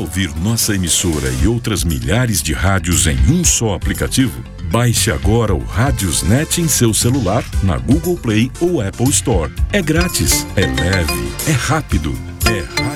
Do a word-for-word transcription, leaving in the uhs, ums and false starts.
ouvir nossa emissora e outras milhares de rádios em um só aplicativo? Baixe agora o Radiosnet em seu celular, na Google Play ou Apple Store. É grátis, é leve, é rápido, é rádio.